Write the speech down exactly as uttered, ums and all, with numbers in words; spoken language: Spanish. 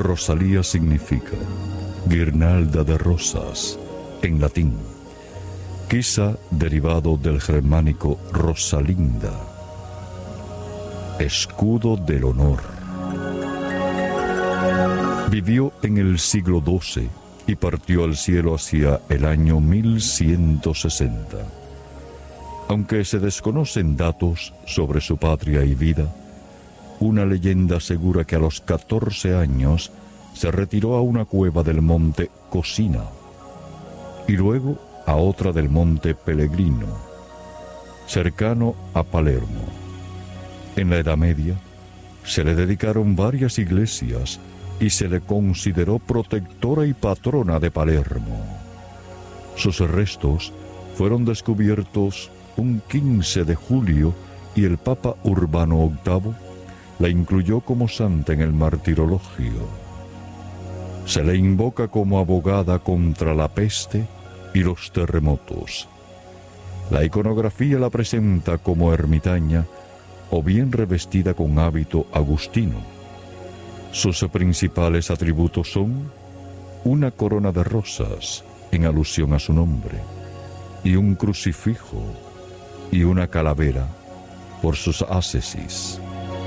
Rosalía significa guirnalda de rosas en latín, quizá derivado del germánico Rosalinda, escudo del honor. Vivió en el siglo doce y partió al cielo hacia el año mil ciento sesenta. Aunque se desconocen datos sobre su patria y vida, una leyenda asegura que a los catorce años se retiró a una cueva del monte Cosina y luego a otra del monte Pellegrino, cercano a Palermo. En la Edad Media se le dedicaron varias iglesias y se le consideró protectora y patrona de Palermo. Sus restos fueron descubiertos un quince de julio y el Papa Urbano octavo la incluyó como santa en el martirologio. Se le invoca como abogada contra la peste y los terremotos. La iconografía la presenta como ermitaña o bien revestida con hábito agustino. Sus principales atributos son una corona de rosas, en alusión a su nombre, y un crucifijo y una calavera por sus ácesis.